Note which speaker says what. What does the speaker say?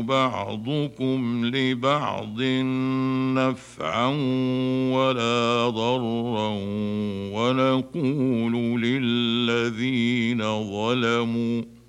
Speaker 1: بعضكم لبعض نفعا ولا ضرا ونقول للذين ظلموا